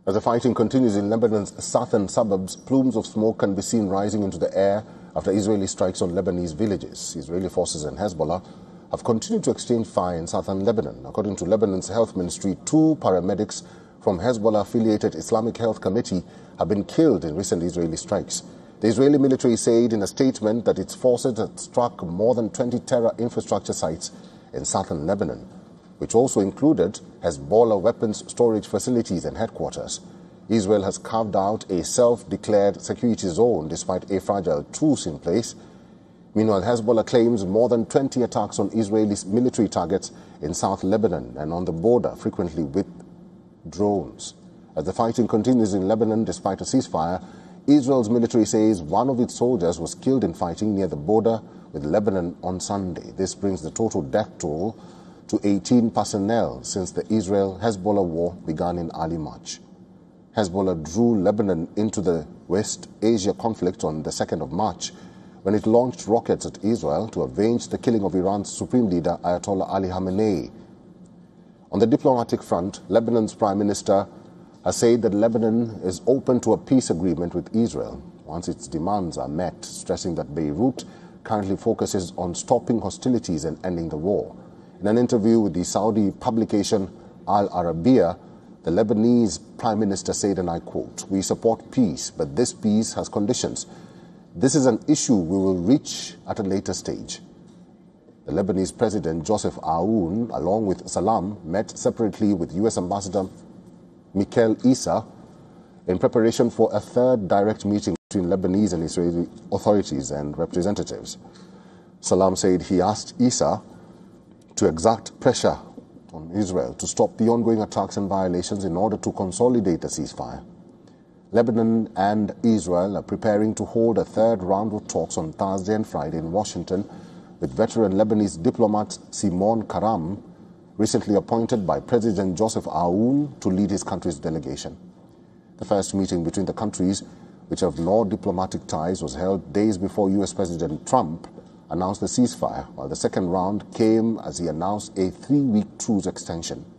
As the fighting continues in Lebanon's southern suburbs, plumes of smoke can be seen rising into the air after Israeli strikes on Lebanese villages. Israeli forces and Hezbollah have continued to exchange fire in southern Lebanon. According to Lebanon's health ministry, 2 paramedics from Hezbollah-affiliated Islamic Health Committee have been killed in recent Israeli strikes. The Israeli military said in a statement that its forces had struck more than 20 terror infrastructure sites in southern Lebanon, which also included Hezbollah weapons storage facilities and headquarters. Israel has carved out a self-declared security zone despite a fragile truce in place. Meanwhile, Hezbollah claims more than 20 attacks on Israeli military targets in South Lebanon and on the border, frequently with drones. As the fighting continues in Lebanon despite a ceasefire, Israel's military says one of its soldiers was killed in fighting near the border with Lebanon on Sunday. This brings the total death toll to 18 personnel since the Israel-Hezbollah war began in early March. Hezbollah drew Lebanon into the West Asia conflict on the 2nd of March when it launched rockets at Israel to avenge the killing of Iran's supreme leader Ayatollah Ali Khamenei. On the diplomatic front, Lebanon's Prime Minister has said that Lebanon is open to a peace agreement with Israel once its demands are met, stressing that Beirut currently focuses on stopping hostilities and ending the war. In an interview with the Saudi publication Al Arabiya, the Lebanese Prime Minister said, and I quote, "We support peace, but this peace has conditions. This is an issue we will reach at a later stage." The Lebanese President Joseph Aoun, along with Salam, met separately with U.S. Ambassador Mikel Issa in preparation for a third direct meeting between Lebanese and Israeli authorities and representatives. Salam said he asked Issa to exert pressure on Israel to stop the ongoing attacks and violations in order to consolidate the ceasefire. Lebanon and Israel are preparing to hold a third round of talks on Thursday and Friday in Washington with veteran Lebanese diplomat Simon Karam, recently appointed by President Joseph Aoun to lead his country's delegation. The first meeting between the countries, which have no diplomatic ties, was held days before U.S. President Trump announced the ceasefire, while the second round came as he announced a 3-week truce extension.